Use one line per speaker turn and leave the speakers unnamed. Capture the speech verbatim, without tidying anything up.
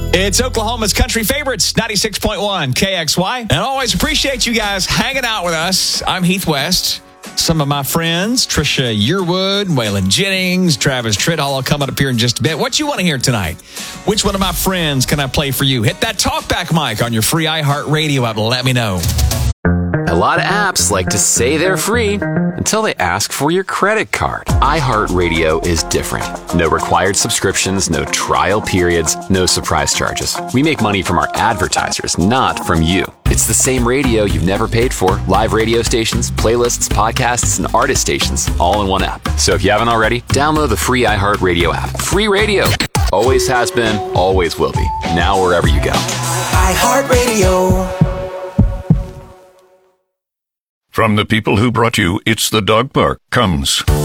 It's Oklahoma's country favorites, ninety-six point one K X Y. And I always appreciate you guys hanging out with us. I'm Heath West. Some of my friends, Trisha Yearwood, Waylon Jennings, Travis Tritt, all coming up here in just a bit. What you want to hear tonight? Which one of my friends can I play for you? Hit that talkback mic on your free iHeartRadio app and let me know.
A lot of apps like to say they're free until they ask for your credit card. iHeartRadio is different. No required subscriptions, no trial periods, no surprise charges. We make money from our advertisers, not from you. It's the same radio you've never paid for. Live radio stations, playlists, podcasts, and artist stations, all in one app. So if you haven't already, download the free iHeartRadio app. Free radio. Always has been, always will be. Now wherever you go.
iHeartRadio.
From the people who brought you It's the Dog Park comes